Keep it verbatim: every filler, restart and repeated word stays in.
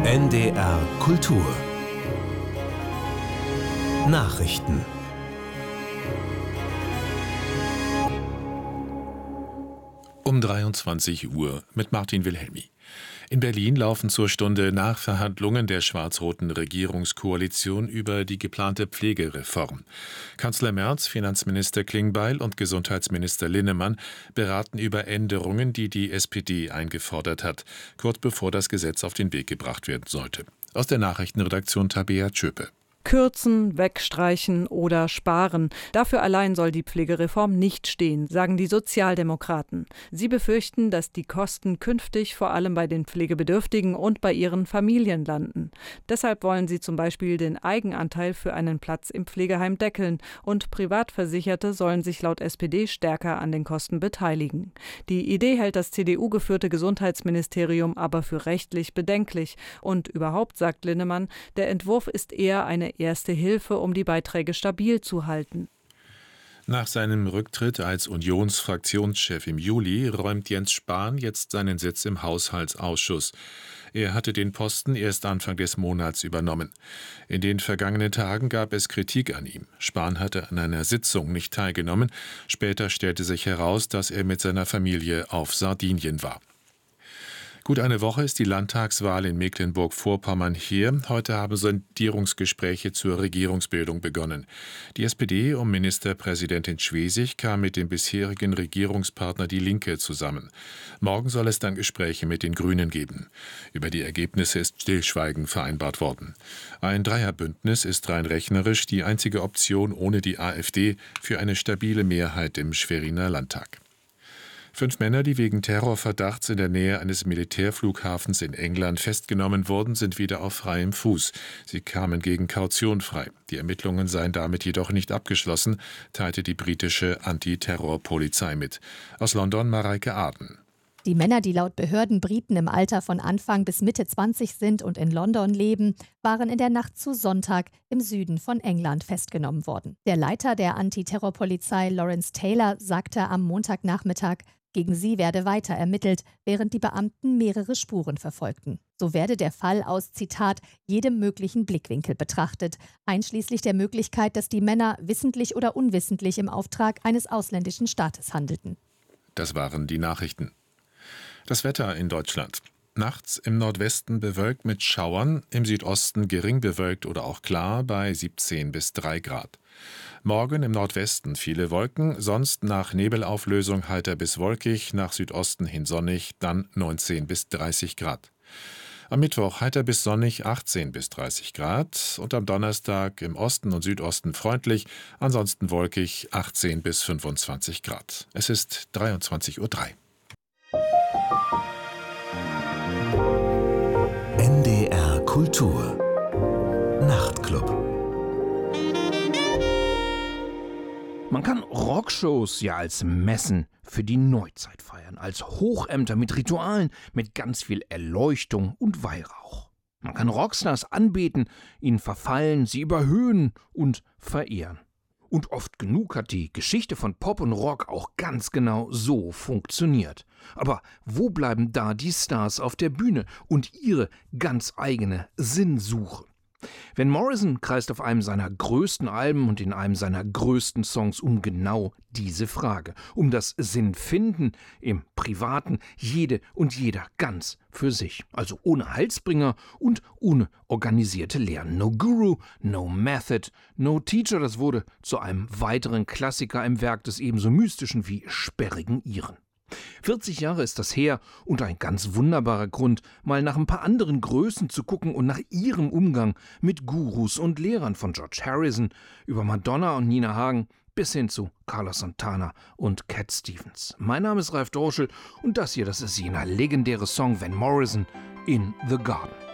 N D R Kultur Nachrichten. Um dreiundzwanzig Uhr mit Martin Wilhelmi. In Berlin laufen zur Stunde Nachverhandlungen der schwarz-roten Regierungskoalition über die geplante Pflegereform. Kanzler Merz, Finanzminister Klingbeil und Gesundheitsminister Linnemann beraten über Änderungen, die die S P D eingefordert hat, kurz bevor das Gesetz auf den Weg gebracht werden sollte. Aus der Nachrichtenredaktion Tabea Tschöpe. Kürzen, wegstreichen oder sparen. Dafür allein soll die Pflegereform nicht stehen, sagen die Sozialdemokraten. Sie befürchten, dass die Kosten künftig vor allem bei den Pflegebedürftigen und bei ihren Familien landen. Deshalb wollen sie zum Beispiel den Eigenanteil für einen Platz im Pflegeheim deckeln und Privatversicherte sollen sich laut S P D stärker an den Kosten beteiligen. Die Idee hält das C D U-geführte Gesundheitsministerium aber für rechtlich bedenklich. Und überhaupt, sagt Linnemann, der Entwurf ist eher eine erste Hilfe, um die Beiträge stabil zu halten. Nach seinem Rücktritt als Unionsfraktionschef im Juli räumt Jens Spahn jetzt seinen Sitz im Haushaltsausschuss. Er hatte den Posten erst Anfang des Monats übernommen. In den vergangenen Tagen gab es Kritik an ihm. Spahn hatte an einer Sitzung nicht teilgenommen. Später stellte sich heraus, dass er mit seiner Familie auf Sardinien war. Gut eine Woche ist die Landtagswahl in Mecklenburg-Vorpommern her. Heute haben Sondierungsgespräche zur Regierungsbildung begonnen. Die S P D um Ministerpräsidentin Schwesig kam mit dem bisherigen Regierungspartner Die Linke zusammen. Morgen soll es dann Gespräche mit den Grünen geben. Über die Ergebnisse ist Stillschweigen vereinbart worden. Ein Dreierbündnis ist rein rechnerisch die einzige Option ohne die AfD für eine stabile Mehrheit im Schweriner Landtag. Fünf Männer, die wegen Terrorverdachts in der Nähe eines Militärflughafens in England festgenommen wurden, sind wieder auf freiem Fuß. Sie kamen gegen Kaution frei. Die Ermittlungen seien damit jedoch nicht abgeschlossen, teilte die britische Antiterrorpolizei mit. Aus London Mareike Aden. Die Männer, die laut Behörden Briten im Alter von Anfang bis Mitte zwanzig sind und in London leben, waren in der Nacht zu Sonntag im Süden von England festgenommen worden. Der Leiter der Antiterrorpolizei Lawrence Taylor sagte am Montagnachmittag, gegen sie werde weiter ermittelt, während die Beamten mehrere Spuren verfolgten. So werde der Fall aus, Zitat, jedem möglichen Blickwinkel betrachtet, einschließlich der Möglichkeit, dass die Männer wissentlich oder unwissentlich im Auftrag eines ausländischen Staates handelten. Das waren die Nachrichten. Das Wetter in Deutschland. Nachts im Nordwesten bewölkt mit Schauern, im Südosten gering bewölkt oder auch klar bei siebzehn bis drei Grad. Morgen im Nordwesten viele Wolken, sonst nach Nebelauflösung heiter bis wolkig, nach Südosten hin sonnig, dann neunzehn bis dreißig Grad. Am Mittwoch heiter bis sonnig achtzehn bis dreißig Grad und am Donnerstag im Osten und Südosten freundlich, ansonsten wolkig achtzehn bis fünfundzwanzig Grad. Es ist dreiundzwanzig Uhr drei. N D R Kultur Nachtclub. Man kann Rockshows ja als Messen für die Neuzeit feiern, als Hochämter mit Ritualen, mit ganz viel Erleuchtung und Weihrauch. Man kann Rockstars anbeten, ihnen verfallen, sie überhöhen und verehren. Und oft genug hat die Geschichte von Pop und Rock auch ganz genau so funktioniert. Aber wo bleiben da die Stars auf der Bühne und ihre ganz eigene Sinnsuche? Van Morrison kreist auf einem seiner größten Alben und in einem seiner größten Songs um genau diese Frage, um das Sinnfinden im Privaten, jede und jeder ganz für sich, also ohne Heilsbringer und ohne organisierte Lehren. No Guru, no Method, no Teacher, das wurde zu einem weiteren Klassiker im Werk des ebenso mystischen wie sperrigen Iren. vierzig Jahre ist das her und ein ganz wunderbarer Grund, mal nach ein paar anderen Größen zu gucken und nach ihrem Umgang mit Gurus und Lehrern, von George Harrison über Madonna und Nina Hagen bis hin zu Carlos Santana und Cat Stevens. Mein Name ist Ralf Dorschel und das hier, das ist jener legendäre Song Van Morrison, In the Garden.